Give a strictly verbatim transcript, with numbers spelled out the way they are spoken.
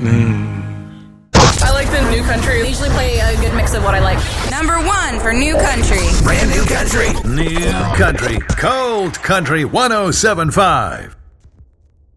I like the new country. I usually play a good mix of what I like. Number one for new country. Brand new country. New country. Cold Country one oh seven point five.